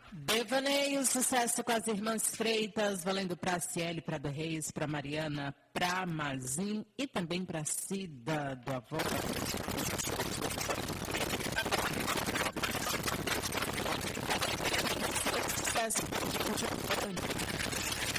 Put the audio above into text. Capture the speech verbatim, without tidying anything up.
Devaneio, sucesso com as irmãs Freitas, valendo para a Ciele, para a Reis, para Mariana, para Mazin e também para Cida do Avô.